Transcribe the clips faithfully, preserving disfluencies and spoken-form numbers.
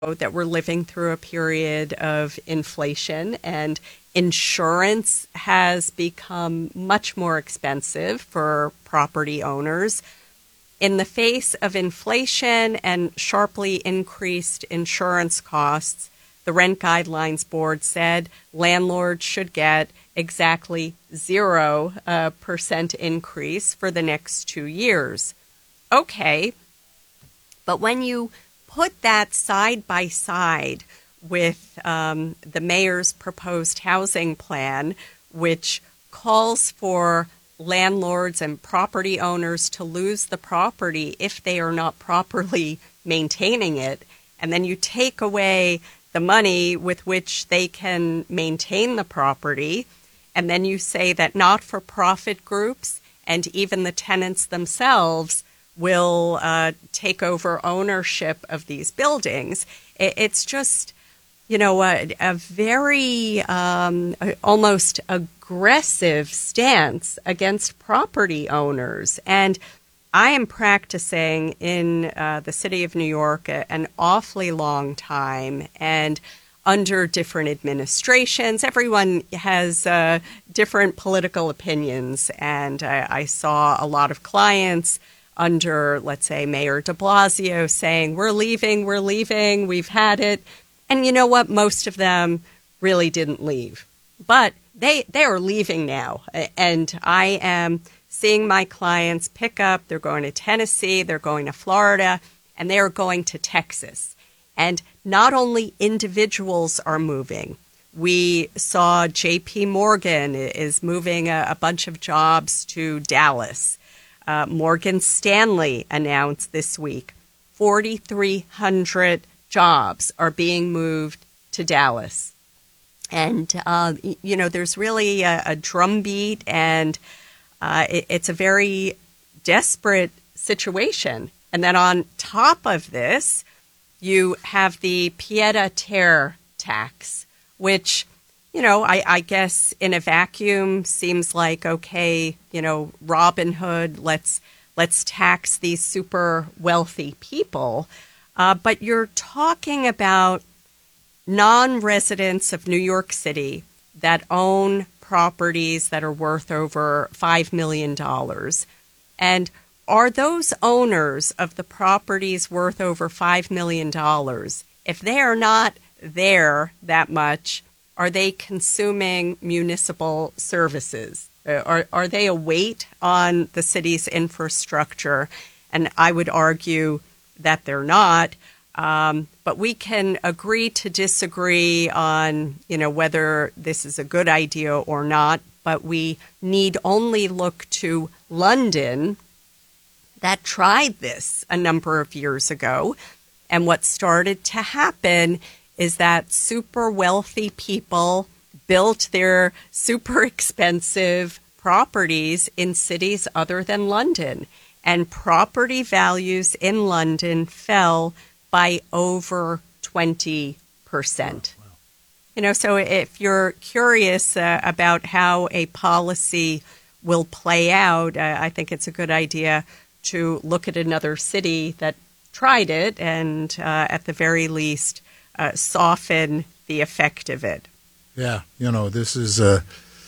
that we're living through a period of inflation, and insurance has become much more expensive for property owners. In the face of inflation and sharply increased insurance costs, the Rent Guidelines Board said landlords should get exactly zero uh, percent increase for the next two years. Okay, but when you put that side by side with um, the mayor's proposed housing plan, which calls for landlords and property owners to lose the property if they are not properly maintaining it, and then you take away the money with which they can maintain the property, and then you say that not-for-profit groups and even the tenants themselves will uh, take over ownership of these buildings. It, it's just, you know, a, a very um, almost aggressive stance against property owners. And I am practicing in uh, the city of New York a, an awfully long time, and under different administrations, everyone has uh, different political opinions. And I, I saw a lot of clients under, let's say, Mayor de Blasio saying, we're leaving, we're leaving, we've had it. And you know what? Most of them really didn't leave. But they they are leaving now. And I am seeing my clients pick up. They're going to Tennessee, they're going to Florida, and they are going to Texas. And not only individuals are moving. We saw J P Morgan is moving a, a bunch of jobs to Dallas. Uh, Morgan Stanley announced this week four thousand three hundred jobs are being moved to Dallas. And, uh, you know, there's really a, a drumbeat, and uh, it, it's a very desperate situation. And then on top of this, you have the pied-à-terre tax, which, you know, I, I guess in a vacuum seems like, okay, you know, Robin Hood, let's let's tax these super wealthy people. Uh, but you're talking about non-residents of New York City that own properties that are worth over five million dollars. And are those owners of the properties worth over five million dollars, if they are not there that much, are they consuming municipal services? Are, are they a weight on the city's infrastructure? And I would argue that they're not. Um, but we can agree to disagree on, you know, whether this is a good idea or not. But we need only look to London, that tried this a number of years ago. And what started to happen is that super wealthy people built their super expensive properties in cities other than London. And property values in London fell by over twenty percent. Wow. Wow. You know, so if you're curious uh, about how a policy will play out, uh, I think it's a good idea to look at another city that tried it and, uh, at the very least, uh, soften the effect of it. Yeah, you know, this is a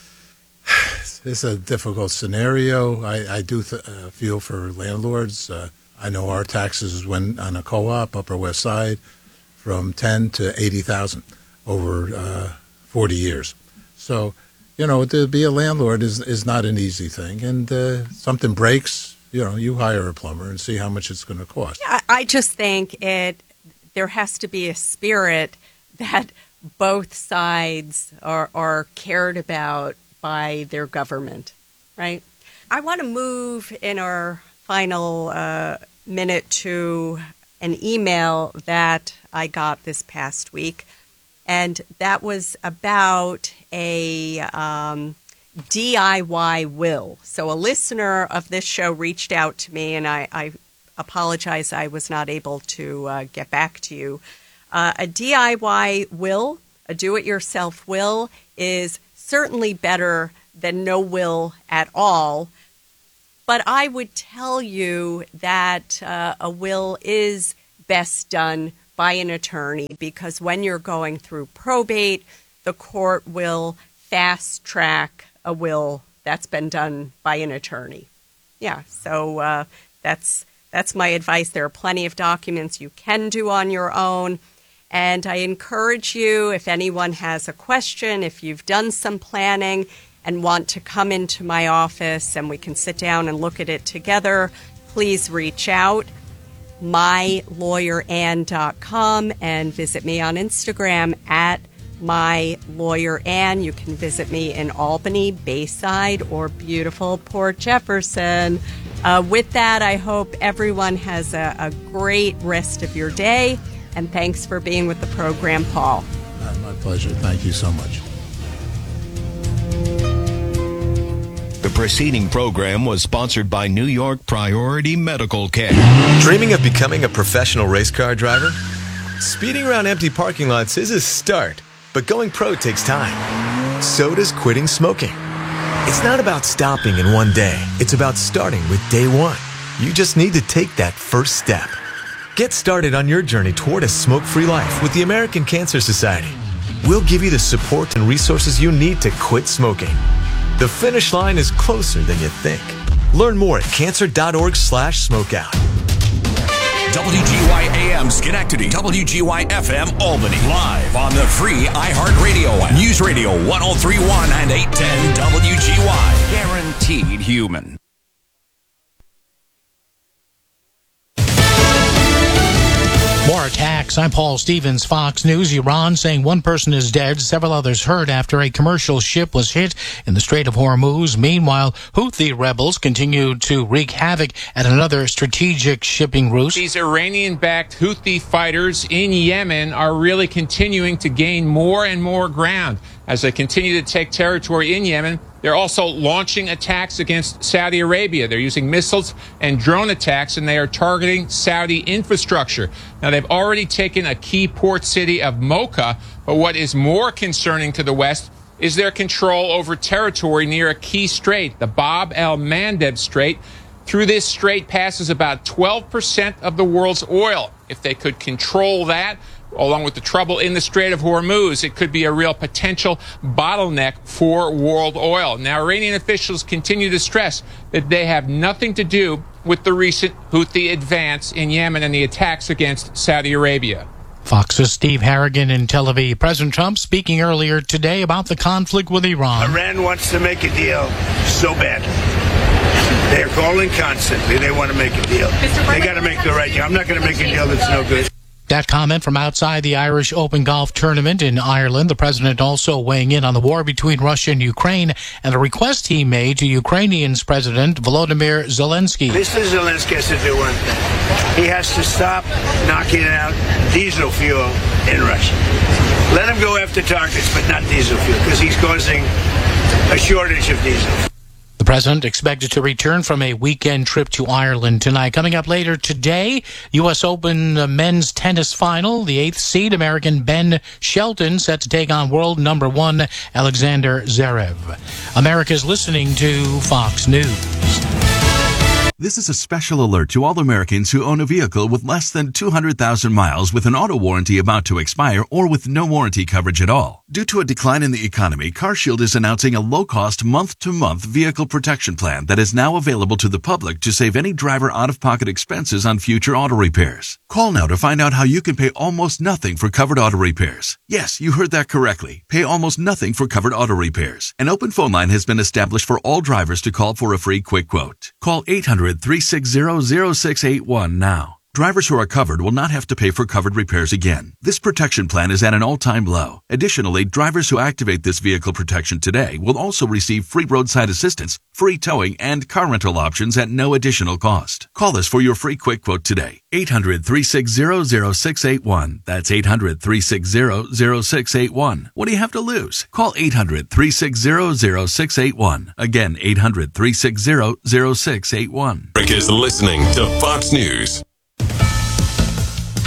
this is a difficult scenario. I, I do th- uh, feel for landlords. Uh, I know our taxes went on a co-op, Upper West Side, from ten to eighty thousand over uh, forty years. So, you know, to be a landlord is is not an easy thing, and uh, something breaks. You know, you hire a plumber and see how much it's going to cost. I, I just think it. There has to be a spirit that both sides are, are cared about by their government, right? I want to move in our final uh, minute to an email that I got this past week, and that was about a um, D I Y will. So a listener of this show reached out to me, and I, I apologize I was not able to uh, get back to you. Uh, a D I Y will, a do-it-yourself will, is certainly better than no will at all. But I would tell you that uh, a will is best done by an attorney, because when you're going through probate, the court will fast track a will that's been done by an attorney. Yeah, so uh, that's that's my advice. There are plenty of documents you can do on your own. And I encourage you, if anyone has a question, if you've done some planning and want to come into my office and we can sit down and look at it together, please reach out. my lawyer ann dot com and visit me on Instagram at MyLawyerAnn. You can visit me in Albany, Bayside, or beautiful Port Jefferson. Uh, with that, I hope everyone has a, a great rest of your day, and thanks for being with the program, Paul. Uh, my pleasure. Thank you so much. The preceding program was sponsored by New York Priority Medical Care. Dreaming of becoming a professional race car driver? Speeding around empty parking lots is a start, but going pro takes time. So does quitting smoking. It's not about stopping in one day. It's about starting with day one. You just need to take that first step. Get started on your journey toward a smoke-free life with the American Cancer Society. We'll give you the support and resources you need to quit smoking. The finish line is closer than you think. Learn more at cancer.org slash smokeout. W G Y A M Schenectady, W G Y F M Albany. Live on the free iHeartRadio app. News Radio one oh three point one and eight ten W G Y. Guaranteed human. More attacks. I'm Paul Stevens, Fox News. Iran saying one person is dead, several others hurt after a commercial ship was hit in the Strait of Hormuz. Meanwhile, Houthi rebels continue to wreak havoc at another strategic shipping route. These Iranian-backed Houthi fighters in Yemen are really continuing to gain more and more ground as they continue to take territory in Yemen. They're also launching attacks against Saudi Arabia. They're using missiles and drone attacks, and they are targeting Saudi infrastructure. Now, they've already taken a key port city of Mocha, but what is more concerning to the West is their control over territory near a key strait, the Bab el-Mandeb Strait. Through this strait passes about twelve percent of the world's oil. If they could control that, along with the trouble in the Strait of Hormuz, it could be a real potential bottleneck for world oil. Now, Iranian officials continue to stress that they have nothing to do with the recent Houthi advance in Yemen and the attacks against Saudi Arabia. Fox's Steve Harrigan in Tel Aviv. President Trump speaking earlier today about the conflict with Iran. Iran wants to make a deal so bad. They're calling constantly. They want to make a deal. They got to make the right deal. I'm not going to make a deal that's no good. That comment from outside the Irish Open Golf Tournament in Ireland. The president also weighing in on the war between Russia and Ukraine and the request he made to Ukrainian's President Volodymyr Zelensky. Mister Zelensky has to do one thing. He has to stop knocking out diesel fuel in Russia. Let him go after targets, but not diesel fuel, because he's causing a shortage of diesel. The president expected to return from a weekend trip to Ireland tonight. Coming up later today, U S Open men's tennis final. The eighth seed American Ben Shelton set to take on world number one Alexander Zverev. America's listening to Fox News. This is a special alert to all Americans who own a vehicle with less than two hundred thousand miles with an auto warranty about to expire or with no warranty coverage at all. Due to a decline in the economy, CarShield is announcing a low-cost month-to-month vehicle protection plan that is now available to the public to save any driver out-of-pocket expenses on future auto repairs. Call now to find out how you can pay almost nothing for covered auto repairs. Yes, you heard that correctly. Pay almost nothing for covered auto repairs. An open phone line has been established for all drivers to call for a free quick quote. Call eight hundred, three six zero, zero six eight one now. Drivers who are covered will not have to pay for covered repairs again. This protection plan is at an all-time low. Additionally, drivers who activate this vehicle protection today will also receive free roadside assistance, free towing, and car rental options at no additional cost. Call us for your free quick quote today. eight hundred, three six zero, zero six eight one. That's eight hundred, three six zero, zero six eight one. What do you have to lose? Call eight hundred, three six zero, zero six eight one. Again, eight hundred, three six zero, zero six eight one. Rick is listening to Fox News.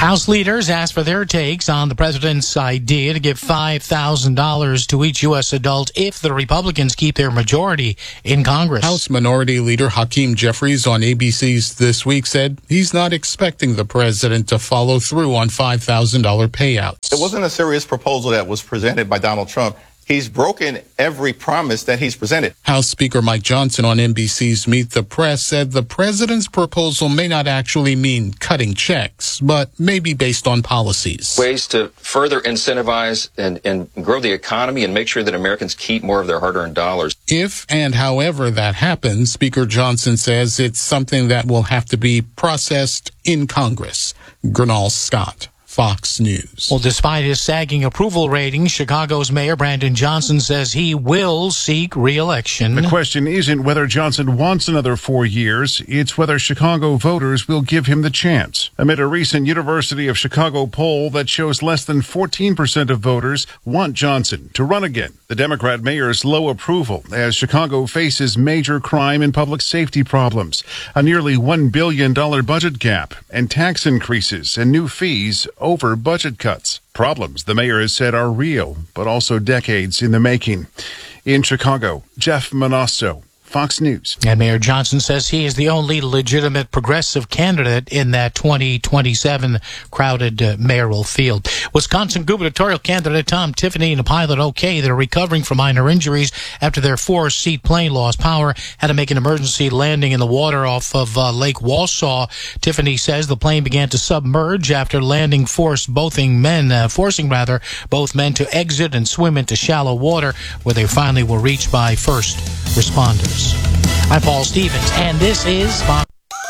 House leaders asked for their takes on the president's idea to give five thousand dollars to each U S adult if the Republicans keep their majority in Congress. House Minority Leader Hakeem Jeffries on A B C's This Week said he's not expecting the president to follow through on five thousand dollars payouts. It wasn't a serious proposal that was presented by Donald Trump. He's broken every promise that he's presented. House Speaker Mike Johnson on N B C's Meet the Press said the president's proposal may not actually mean cutting checks, but may be based on policies. Ways to further incentivize and, and grow the economy and make sure that Americans keep more of their hard-earned dollars. If and however that happens, Speaker Johnson says it's something that will have to be processed in Congress. Gernal Scott, Fox News. Well, despite his sagging approval rating, Chicago's Mayor Brandon Johnson says he will seek re-election. The question isn't whether Johnson wants another four years. It's whether Chicago voters will give him the chance. Amid a recent University of Chicago poll that shows less than fourteen percent of voters want Johnson to run again. The Democrat mayor's low approval as Chicago faces major crime and public safety problems, a nearly one billion dollars budget gap, and tax increases and new fees over budget cuts. Problems the mayor has said are real, but also decades in the making. In Chicago, Jeff Monasto, Fox News. And Mayor Johnson says he is the only legitimate progressive candidate in that twenty twenty-seven crowded uh, mayoral field. Wisconsin gubernatorial candidate Tom Tiffany and a pilot OK that are recovering from minor injuries after their four-seat plane lost power had to make an emergency landing in the water off of uh, Lake Walsall. Tiffany says the plane began to submerge after landing forced both men, uh, forcing rather both men to exit and swim into shallow water, where they finally were reached by first responders. I'm Paul Stevens, and this is Fox.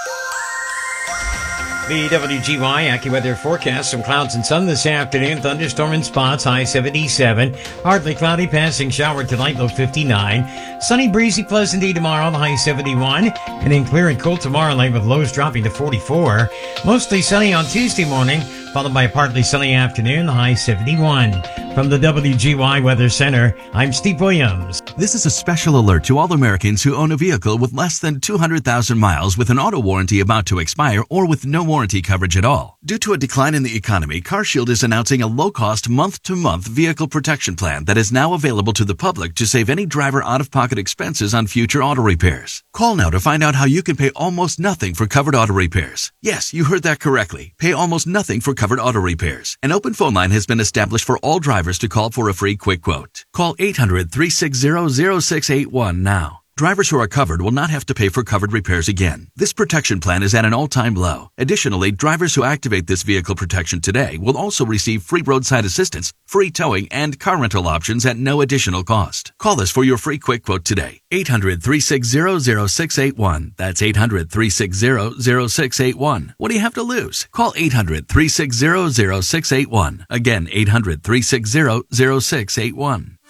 The W G Y AccuWeather forecast: some clouds and sun this afternoon, thunderstorm in spots, high seventy-seven. Partly cloudy, passing shower tonight, low fifty-nine. Sunny, breezy, pleasant day tomorrow, the high seventy-one. And then clear and cool tomorrow night with lows dropping to forty-four. Mostly sunny on Tuesday morning, followed by a partly sunny afternoon, the high seventy-one. From the W G Y Weather Center, I'm Steve Williams. This is a special alert to all Americans who own a vehicle with less than two hundred thousand miles with an auto warranty about to expire or with no warranty coverage at all. Due to a decline in the economy, CarShield is announcing a low-cost month-to-month vehicle protection plan that is now available to the public to save any driver out-of-pocket expenses on future auto repairs. Call now to find out how you can pay almost nothing for covered auto repairs. Yes, you heard that correctly. Pay almost nothing for covered auto repairs. An open phone line has been established for all drivers to call for a free quick quote. Call eight hundred, three six zero, zero six eight one now. Drivers who are covered will not have to pay for covered repairs again. This protection plan is at an all-time low. Additionally, drivers who activate this vehicle protection today will also receive free roadside assistance, free towing, and car rental options at no additional cost. Call us for your free quick quote today. eight hundred, three six zero, zero six eight one. That's eight hundred, three six zero, zero six eight one. What do you have to lose? Call eight hundred, three six zero, zero six eight one. Again, eight hundred, three six zero, zero six eight one.